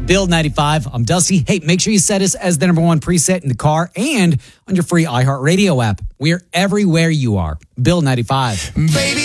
Build 95. I'm Dusty. Hey, make sure you set us as the number one preset in the car and on your free iHeartRadio app. We're everywhere you are. Build 95. Baby,